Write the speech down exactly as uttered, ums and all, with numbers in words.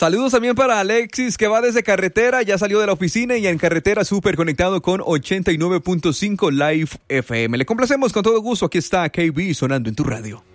Saludos también para Alexis, que va desde carretera, ya salió de la oficina y en carretera súper conectado con ochenta y nueve punto cinco Live F M. Le complacemos con todo gusto, aquí está K B sonando en tu radio.